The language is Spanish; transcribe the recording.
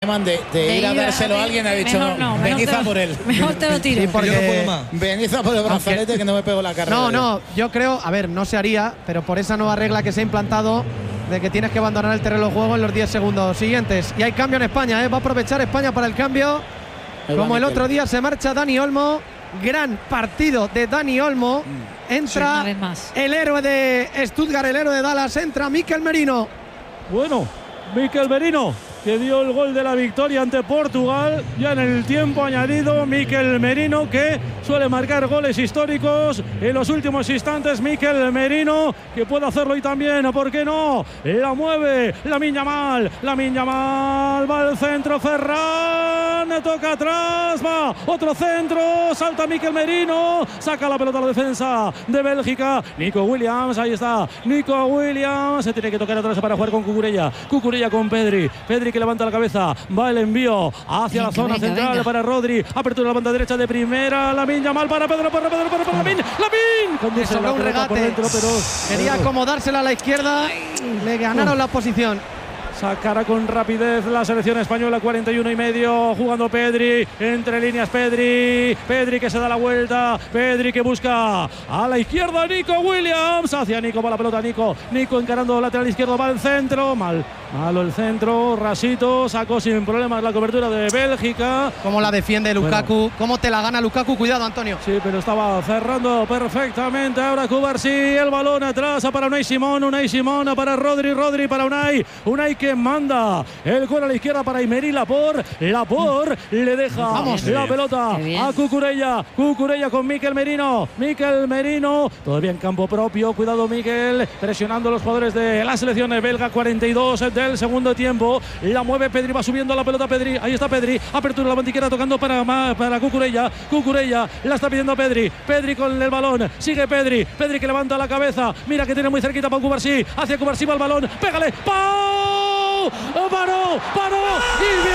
Griezmann de ir a dárselo a alguien, ha dicho no, venid a por él. Mejor te lo tiro. Sí, porque yo no puedo más. Venid a por el brazalete que no me pego la cara. No, yo creo, a ver, no se haría, pero por esa nueva regla que se ha implantado de que tienes que abandonar el terreno de juego en los 10 segundos siguientes. Y hay cambio en España, va a aprovechar España para el cambio. Como el otro día se marcha Dani Olmo. Gran partido de Dani Olmo. Entra el héroe de Stuttgart, el héroe de Dallas. Entra Mikel Merino. Bueno, Mikel Merino, que dio el gol de la victoria ante Portugal ya en el tiempo añadido. Mikel Merino, que suele marcar goles históricos en los últimos instantes. Mikel Merino, que puede hacerlo y también, ¿por qué no? La mueve Lamine Yamal, va al centro, Ferran, toca atrás, va, otro centro, salta Mikel Merino, saca la pelota a la defensa de Bélgica. Nico Williams, ahí está, Nico Williams, se tiene que tocar atrás para jugar con Cucurella con Pedri, que levanta la cabeza, va el envío hacia la zona central para Rodri, apertura a la banda derecha de primera, Lamine Yamal para Pedro, para Lamine, Le sobró un regate, dentro, pero quería acomodársela a la izquierda, le ganaron la posición. Sacará con rapidez la selección española, 41,5, jugando Pedri, entre líneas Pedri que se da la vuelta, Pedri que busca a la izquierda, Nico Williams, hacia Nico, va la pelota, Nico encarando lateral izquierdo, va al centro, malo el centro, rasito, sacó sin problemas la cobertura de Bélgica. ¿Cómo la defiende Lukaku? Bueno. ¿Cómo te la gana Lukaku? Cuidado, Antonio. Sí, pero estaba cerrando perfectamente. Ahora Cubarsí, el balón atrás para Unai Simón para Rodri para Unai que manda el gol a la izquierda para Aymeri Laporte le deja la pelota a Cucurella con Mikel Merino, todavía en campo propio, cuidado Mikel, presionando a los jugadores de la selección belga, 42 del segundo tiempo, la mueve Pedri, va subiendo la pelota Pedri, ahí está Pedri, apertura la bandiquera tocando para Cucurella, la está pidiendo Pedri con el balón, sigue Pedri que levanta la cabeza, mira que tiene muy cerquita para Cubarsí, hacia Cubarsí va el balón, pégale, ¡pau! Paró y